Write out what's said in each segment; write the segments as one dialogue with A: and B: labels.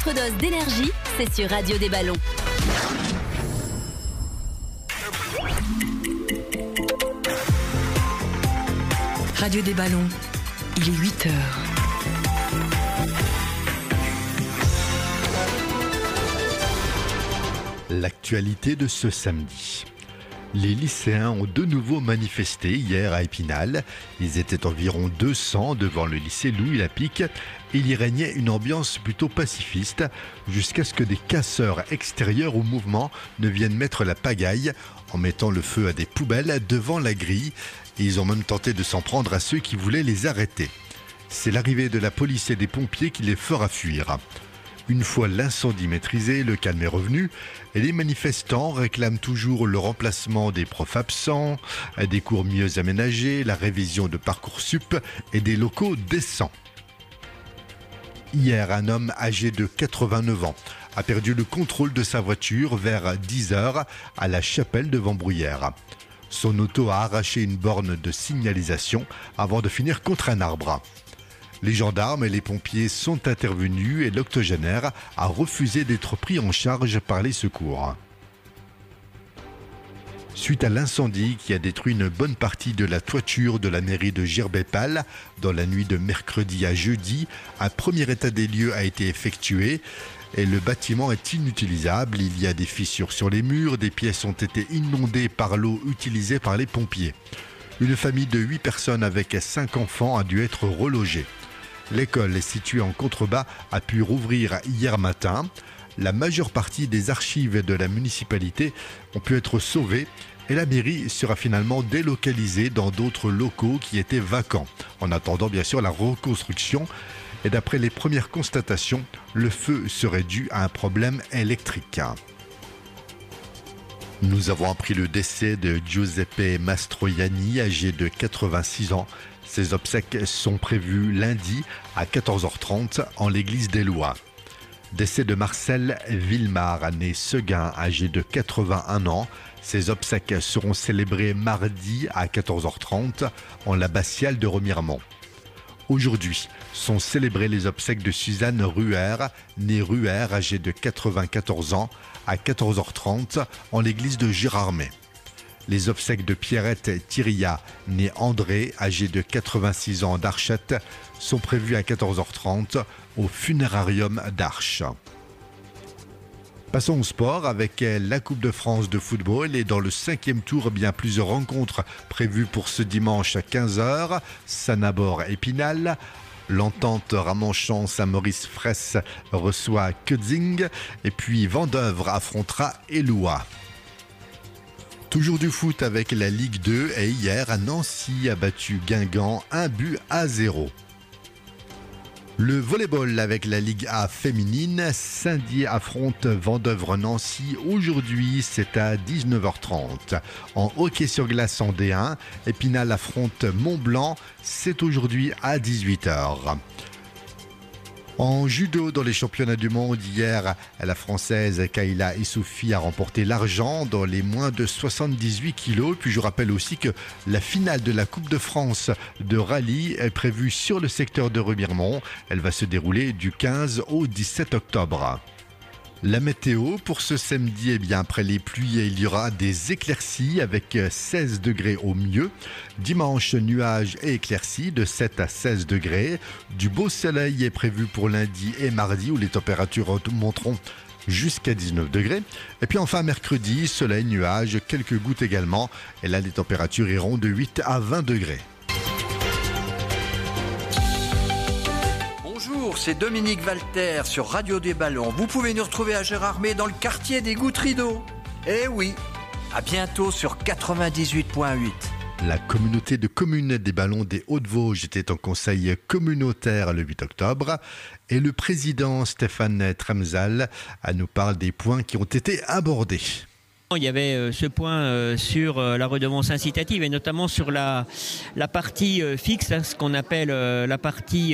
A: Votre dose d'énergie, c'est sur Radio des Ballons.
B: Radio des Ballons, il est 8h.
C: L'actualité de ce samedi. Les lycéens ont de nouveau manifesté hier à Épinal. Ils étaient environ 200 devant le lycée Louis-Lapic. Il y régnait une ambiance plutôt pacifiste jusqu'à ce que des casseurs extérieurs au mouvement ne viennent mettre la pagaille en mettant le feu à des poubelles devant la grille. Et ils ont même tenté de s'en prendre à ceux qui voulaient les arrêter. C'est l'arrivée de la police et des pompiers qui les fera fuir. Une fois l'incendie maîtrisé, le calme est revenu et les manifestants réclament toujours le remplacement des profs absents, des cours mieux aménagés, la révision de Parcoursup et des locaux décents. Hier, un homme âgé de 89 ans a perdu le contrôle de sa voiture vers 10h à la chapelle de Vambruyères. Son auto a arraché une borne de signalisation avant de finir contre un arbre. Les gendarmes et les pompiers sont intervenus et l'octogénaire a refusé d'être pris en charge par les secours. Suite à l'incendie qui a détruit une bonne partie de la toiture de la mairie de Girbépal dans la nuit de mercredi à jeudi, un premier état des lieux a été effectué et le bâtiment est inutilisable. Il y a des fissures sur les murs, des pièces ont été inondées par l'eau utilisée par les pompiers. Une famille de 8 personnes avec 5 enfants a dû être relogée. L'école, située en contrebas, a pu rouvrir hier matin. La majeure partie des archives de la municipalité ont pu être sauvées et la mairie sera finalement délocalisée dans d'autres locaux qui étaient vacants, en attendant bien sûr la reconstruction. Et d'après les premières constatations, le feu serait dû à un problème électrique. Nous avons appris le décès de Giuseppe Mastroianni, âgé de 86 ans. Ses obsèques sont prévues lundi à 14h30 en l'église des Lois. Décès de Marcel Villemar, né Seguin, âgé de 81 ans. Ses obsèques seront célébrées mardi à 14h30 en l'abbatiale de Remiremont. Aujourd'hui sont célébrées les obsèques de Suzanne Ruher, née Ruher, âgée de 94 ans, à 14h30 en l'église de Gérardmer. Les obsèques de Pierrette Thiriat, née André, âgée de 86 ans d'Archette, sont prévues à 14h30 au funérarium d'Arches. Passons au sport avec la Coupe de France de football et dans le 5e tour, bien plusieurs rencontres prévues pour ce dimanche à 15h. Sanabord-Épinal, l'entente Ramonchamp-Saint-Maurice-Fraisse reçoit Kötzing et puis Vendeuvre affrontera Éloie. Toujours du foot avec la Ligue 2 et hier, Nancy a battu Guingamp 1-0. Le volleyball avec la Ligue A féminine, Saint-Dié affronte Vendeuvre-Nancy. Aujourd'hui, c'est à 19h30. En hockey sur glace en D1, Épinal affronte Mont-Blanc. C'est aujourd'hui à 18h. En judo, dans les championnats du monde, hier, la Française Kayla Issoufi a remporté l'argent dans les moins de 78 kilos. Puis je rappelle aussi que la finale de la Coupe de France de rallye est prévue sur le secteur de Remiremont. Elle va se dérouler du 15 au 17 octobre. La météo pour ce samedi, après les pluies, il y aura des éclaircies avec 16 degrés au mieux. Dimanche, nuages et éclaircies de 7 à 16 degrés. Du beau soleil est prévu pour lundi et mardi où les températures monteront jusqu'à 19 degrés. Et puis enfin mercredi, soleil, nuages, quelques gouttes également. Et là, les températures iront de 8 à 20 degrés.
D: Bonjour, c'est Dominique Walter sur Radio des Ballons. Vous pouvez nous retrouver à Gérardmer dans le quartier des Gouttes d'eau. Eh oui, à bientôt sur 98.8.
C: La communauté de communes des Ballons des Hauts-de-Vosges était en conseil communautaire le 8 octobre et le président Stéphane Tremzal nous parle des points qui ont été abordés.
E: Il y avait ce point sur la redevance incitative et notamment sur la partie fixe, ce qu'on appelle la partie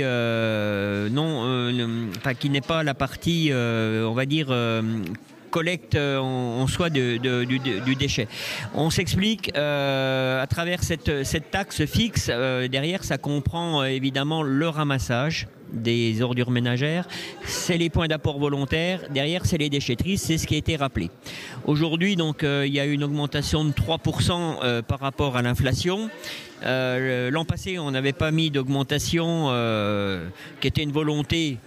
E: qui n'est pas la partie, on va dire, collecte en soi du déchet. On s'explique à travers cette taxe fixe. Derrière, ça comprend évidemment le ramassage des ordures ménagères, c'est les points d'apport volontaires, derrière c'est les déchetteries, c'est ce qui a été rappelé. Aujourd'hui, donc, il y a une augmentation de 3% par rapport à l'inflation. L'an passé, on n'avait pas mis d'augmentation qui était une volonté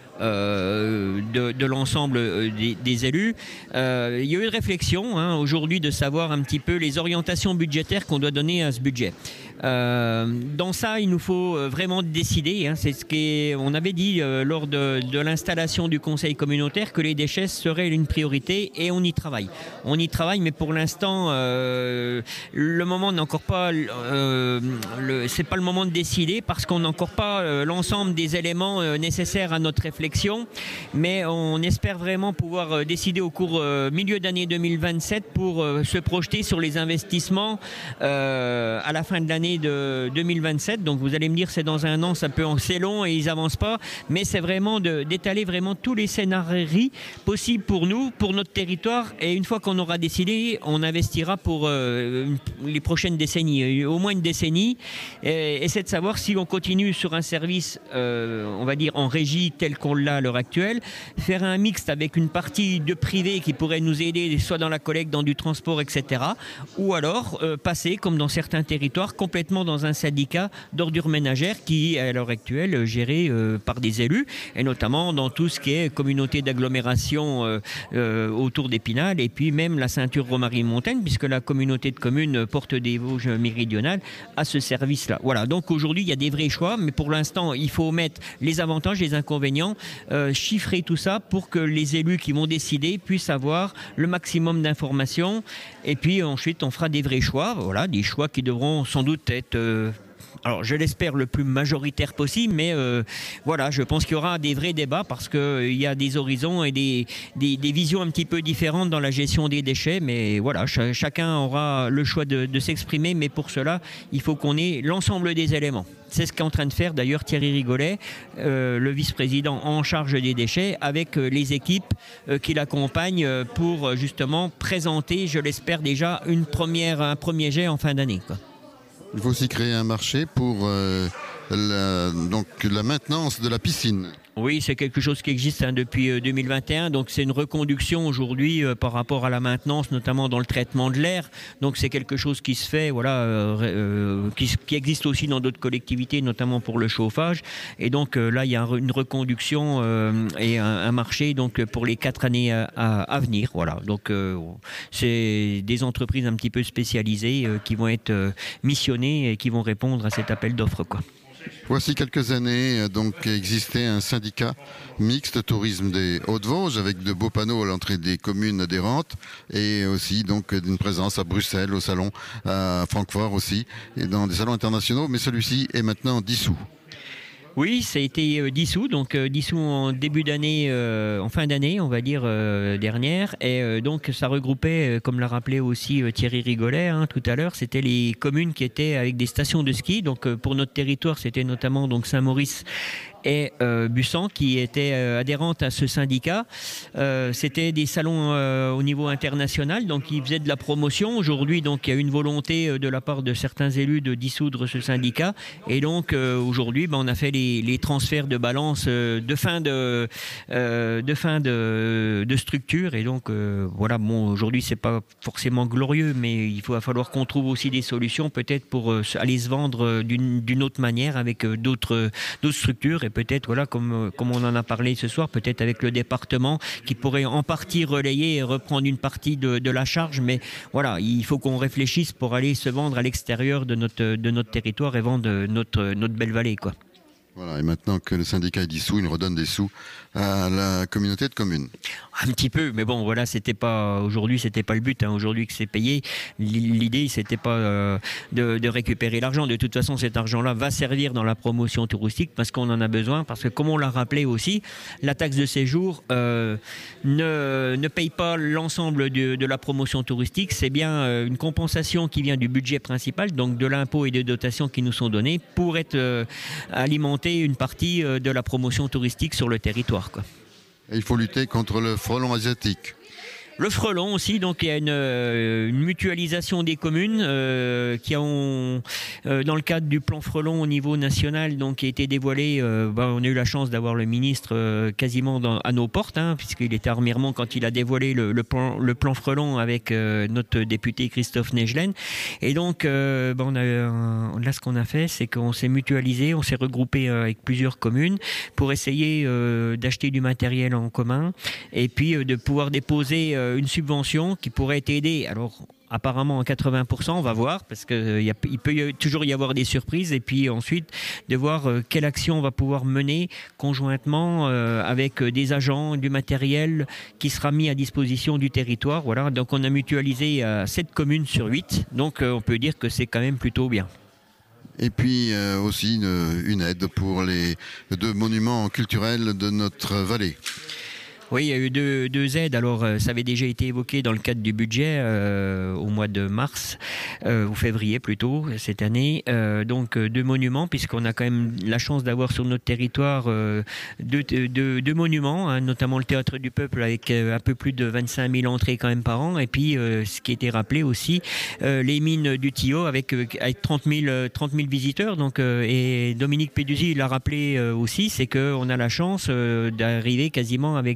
E: de l'ensemble des élus. Il y a eu une réflexion aujourd'hui de savoir un petit peu les orientations budgétaires qu'on doit donner à ce budget. Dans ça, il nous faut vraiment décider. C'est ce qu'on avait dit lors de l'installation du conseil communautaire, que les déchets seraient une priorité, et on y travaille. On y travaille, mais pour l'instant, le moment n'est encore pas. C'est pas le moment de décider parce qu'on n'a encore pas l'ensemble des éléments nécessaires à notre réflexion. Mais on espère vraiment pouvoir décider au cours milieu d'année 2027 pour se projeter sur les investissements à la fin de l'année de 2027. Donc vous allez me dire, c'est dans un an, c'est long et ils avancent pas, mais c'est vraiment d'étaler vraiment tous les scénarios possibles pour nous, pour notre territoire, et une fois qu'on aura décidé, on investira pour les prochaines décennies, au moins une décennie, et c'est de savoir si on continue sur un service, on va dire en régie tel qu'on l'a à l'heure actuelle, faire un mixte avec une partie de privé qui pourrait nous aider, soit dans la collecte, dans du transport, etc., ou alors passer, comme dans certains territoires, complètement dans un syndicat d'ordures ménagères qui est à l'heure actuelle géré par des élus, et notamment dans tout ce qui est communauté d'agglomération autour d'Épinal, et puis même la ceinture Romarié-Montagne, puisque la communauté de communes Portes des Vosges méridionales a ce service-là. Voilà, donc aujourd'hui il y a des vrais choix, mais pour l'instant il faut mettre les avantages, les inconvénients, chiffrer tout ça pour que les élus qui vont décider puissent avoir le maximum d'informations, et puis ensuite on fera des vrais choix, voilà, des choix qui devront sans doute être, alors je l'espère, le plus majoritaire possible, mais voilà, je pense qu'il y aura des vrais débats parce qu'il y a des horizons et des visions un petit peu différentes dans la gestion des déchets, mais voilà, chacun aura le choix de s'exprimer, mais pour cela, il faut qu'on ait l'ensemble des éléments. C'est ce qu'est en train de faire d'ailleurs Thierry Rigolet, le vice-président en charge des déchets, avec les équipes qui l'accompagnent pour justement présenter, je l'espère déjà, un premier jet en fin d'année, quoi.
F: Il faut aussi créer un marché pour la maintenance de la piscine.
E: Oui, c'est quelque chose qui existe depuis 2021, donc c'est une reconduction aujourd'hui par rapport à la maintenance, notamment dans le traitement de l'air. Donc c'est quelque chose qui se fait, voilà, qui existe aussi dans d'autres collectivités, notamment pour le chauffage. Et donc là, il y a une reconduction et un marché donc pour les 4 années à venir. Voilà, donc c'est des entreprises un petit peu spécialisées qui vont être missionnées et qui vont répondre à cet appel d'offres, quoi.
F: Voici quelques années, donc existait un syndicat mixte tourisme des Hauts-de-Vosges avec de beaux panneaux à l'entrée des communes adhérentes, et aussi donc d'une présence à Bruxelles, au salon, à Francfort aussi, et dans des salons internationaux, mais celui-ci est maintenant dissous.
E: Oui, ça a été dissous, donc dissous en début d'année, en fin d'année, on va dire, dernière. Et donc ça regroupait, comme l'a rappelé aussi Thierry Rigolet tout à l'heure, c'était les communes qui étaient avec des stations de ski. Donc pour notre territoire, c'était notamment donc Saint-Maurice et Bussan qui étaient adhérentes à ce syndicat. C'était des salons au niveau international, donc ils faisaient de la promotion. Aujourd'hui, donc il y a une volonté de la part de certains élus de dissoudre ce syndicat, et donc aujourd'hui, on a fait les transferts de balance de fin de structure, et donc voilà. Bon, aujourd'hui c'est pas forcément glorieux, mais il va falloir qu'on trouve aussi des solutions peut-être pour aller se vendre d'une autre manière avec d'autres structures. Et peut-être, voilà, comme on en a parlé ce soir, peut-être avec le département qui pourrait en partie relayer et reprendre une partie de la charge. Mais voilà, il faut qu'on réfléchisse pour aller se vendre à l'extérieur de notre territoire et vendre notre belle vallée, quoi.
F: Voilà, et maintenant que le syndicat est dissous, il redonne des sous à la communauté de communes.
E: Un petit peu, mais bon, voilà, aujourd'hui, c'était pas le but. Aujourd'hui que c'est payé, l'idée, c'était pas de récupérer l'argent. De toute façon, cet argent-là va servir dans la promotion touristique parce qu'on en a besoin. Parce que, comme on l'a rappelé aussi, la taxe de séjour ne paye pas l'ensemble de la promotion touristique. C'est bien une compensation qui vient du budget principal, donc de l'impôt et des dotations qui nous sont données pour être alimenter une partie de la promotion touristique sur le territoire, quoi.
F: Et il faut lutter contre le frelon asiatique.
E: Le Frelon aussi, donc il y a une mutualisation des communes qui ont, dans le cadre du plan Frelon au niveau national, donc qui a été dévoilé. On a eu la chance d'avoir le ministre quasiment à nos portes, puisqu'il était à Remiremont quand il a dévoilé le plan Frelon avec notre député Christophe Negelen. Et donc, là, ce qu'on a fait, c'est qu'on s'est mutualisé, on s'est regroupé avec plusieurs communes pour essayer d'acheter du matériel en commun et puis de pouvoir déposer une subvention qui pourrait t'aider. Alors, apparemment en 80%, on va voir, parce qu'il peut toujours y avoir des surprises, et puis ensuite de voir quelle action on va pouvoir mener conjointement avec des agents, du matériel qui sera mis à disposition du territoire. Voilà, donc on a mutualisé 7 communes sur 8, donc on peut dire que c'est quand même plutôt bien.
F: Et puis aussi une aide pour les 2 monuments culturels de notre vallée.
E: Oui, il y a eu deux aides. Alors, ça avait déjà été évoqué dans le cadre du budget au mois de mars, ou février plutôt, cette année. Donc, 2 monuments, puisqu'on a quand même la chance d'avoir sur notre territoire deux monuments, notamment le Théâtre du Peuple avec un peu plus de 25 000 entrées quand même par an. Et puis, ce qui était rappelé aussi, les mines du Tillot avec 30 000 visiteurs. Donc, et Dominique Péduzzi l'a rappelé aussi, c'est qu'on a la chance d'arriver quasiment avec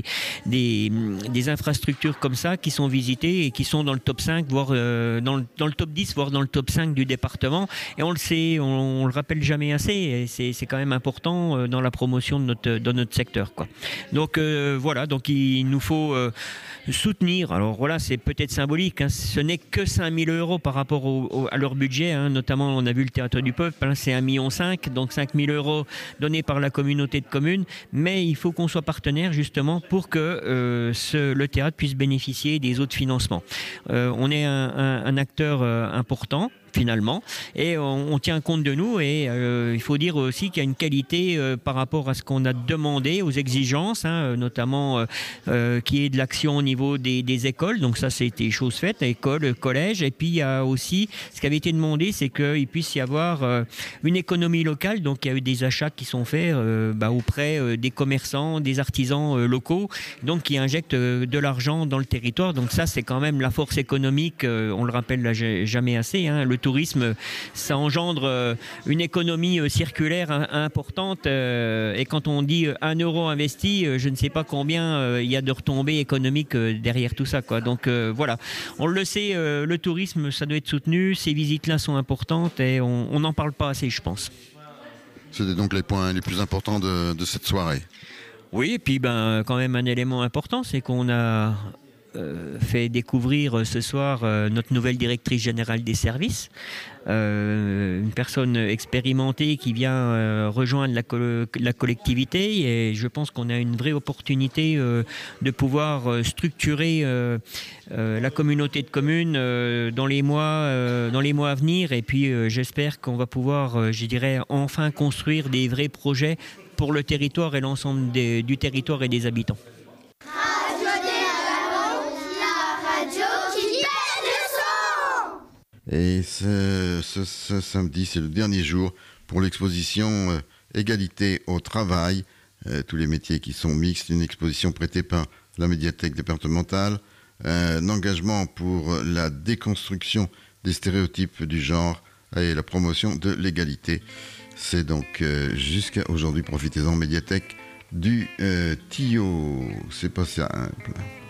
E: des infrastructures comme ça qui sont visitées et qui sont dans le top 5, voire dans le top 10, voire dans le top 5 du département. Et on le sait, on le rappelle jamais assez. Et c'est quand même important dans la promotion de notre secteur, quoi. Donc voilà, donc il nous faut soutenir. Alors voilà, c'est peut-être symbolique, ce n'est que 5 000 € par rapport à leur budget, notamment on a vu le Théâtre du Peuple, c'est 1,5 million, donc 5 000 € donnés par la communauté de communes, mais il faut qu'on soit partenaire justement pour que le théâtre puisse bénéficier des autres financements. On est un acteur important finalement, et on tient compte de nous, et il faut dire aussi qu'il y a une qualité par rapport à ce qu'on a demandé, aux exigences, notamment qui est de l'action au niveau des écoles, donc ça c'était chose faite, écoles, collèges, et puis il y a aussi, ce qui avait été demandé, c'est qu'il puisse y avoir une économie locale, donc il y a eu des achats qui sont faits auprès des commerçants, des artisans locaux, donc qui injectent de l'argent dans le territoire, donc ça c'est quand même la force économique, on le rappelle là jamais assez, le tourisme, ça engendre une économie circulaire importante, et quand on dit 1 € investi, je ne sais pas combien il y a de retombées économiques derrière tout ça, quoi. Donc voilà, on le sait, le tourisme, ça doit être soutenu, ces visites-là sont importantes et on n'en parle pas assez, je pense.
F: C'était donc les points les plus importants de cette soirée. Oui,
E: et puis quand même un élément important, c'est qu'on a fait découvrir ce soir notre nouvelle directrice générale des services, une personne expérimentée qui vient rejoindre la collectivité, et je pense qu'on a une vraie opportunité de pouvoir structurer la communauté de communes dans les mois à venir, et puis j'espère qu'on va pouvoir, enfin construire des vrais projets pour le territoire et l'ensemble du territoire et des habitants.
F: Et ce samedi, c'est le dernier jour pour l'exposition Égalité au travail, tous les métiers qui sont mixtes, une exposition prêtée par la médiathèque départementale, un engagement pour la déconstruction des stéréotypes du genre et la promotion de l'égalité. C'est donc jusqu'à aujourd'hui, profitez-en, médiathèque du Tillot. C'est pas simple.